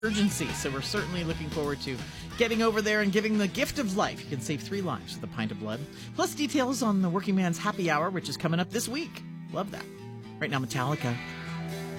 urgency. So we're certainly looking forward to getting over there and giving the gift of life. You can save 3 lives with a pint of blood. Plus details on the Working Man's Happy Hour, which is coming up this week. Love that. Right now, Metallica.